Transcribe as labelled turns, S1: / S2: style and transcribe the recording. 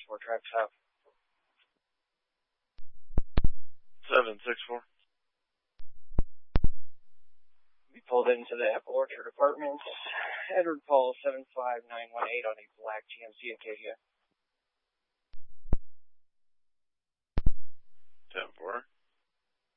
S1: 764 track south.
S2: 764.
S1: We pulled into the Apple Orchard Apartments. Edward Paul 75918 on a black GMC Acadia.
S2: 10-4.